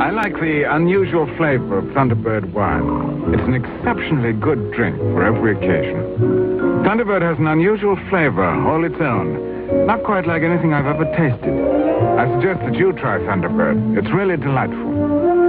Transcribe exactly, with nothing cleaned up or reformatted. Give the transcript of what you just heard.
I like the unusual flavor of Thunderbird wine. It's an exceptionally good drink for every occasion. Thunderbird has an unusual flavor all its own. Not quite like anything I've ever tasted. I suggest that you try Thunderbird. It's really delightful.